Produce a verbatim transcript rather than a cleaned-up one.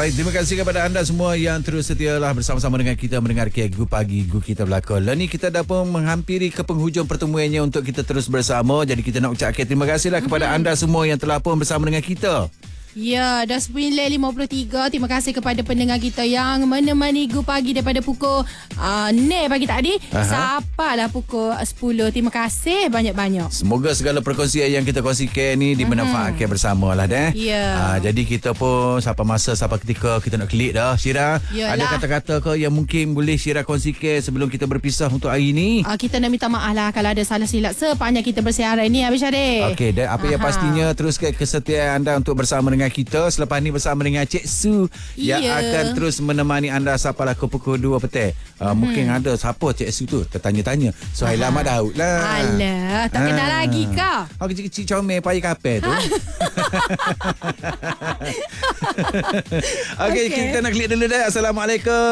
Alright, terima kasih kepada anda semua yang terus setialah bersama-sama dengan kita mendengar Gu Pagi Gu Kita Berlakon. Dan ni kita dah pun menghampiri ke penghujung pertemuannya untuk kita terus bersama. Jadi kita nak ucapkan terima kasihlah kepada mm-hmm. anda semua yang telah pun bersama dengan kita. Ya, dah sembilan lima puluh tiga. Terima kasih kepada pendengar kita yang menemani Gu Pagi daripada pukul uh, enam pagi tadi sampailah pukul sepuluh. Terima kasih banyak-banyak. Semoga segala perkongsian yang kita kongsikan ni dimanfaatkan uh-huh. bersama lah deh. Ya. Uh, jadi kita pun sampai masa sampai ketika kita nak klik dah, Syira. Yalah. Ada kata-kata ke yang mungkin boleh Syira kongsikan sebelum kita berpisah untuk hari ni? Uh, kita nak minta maaf lah kalau ada salah silap sepanjang kita bersiaran ni, Habis Syarif. Okey, dan apa Aha. yang pastinya teruskan kesetiaan anda untuk bersama dengan kita selepas ni bersama dengan Cik Su yang yeah. akan terus menemani anda sampailah ke pukul dua petang. Uh, hmm. Mungkin ada siapa Cik Su tu tertanya-tanya. So Aila Mat Daud lah. Alah, tak kenal ha. lagi kah? Oh, kecil-kecil comel payah kapal tu. Okey, okay, kita nak klik dulu dah. Assalamualaikum.